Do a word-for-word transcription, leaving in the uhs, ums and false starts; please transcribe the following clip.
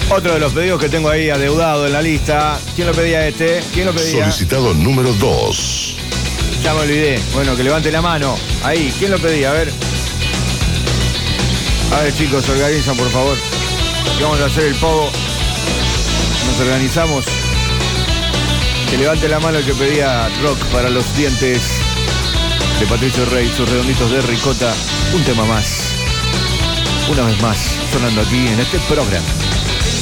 Otro de los pedidos que tengo ahí adeudado en la lista. ¿Quién lo pedía este? ¿Quién lo pedía? Solicitado número dos. Ya me olvidé. Bueno, que levante la mano. Ahí, ¿quién lo pedía? A ver. A ver, chicos, organizan, por favor. Que vamos a hacer el pogo. Nos organizamos. Que levante la mano el que pedía rock para los dientes de Patricio Rey, sus redonditos de ricota. Un tema más. Una vez más, sonando aquí en este programa.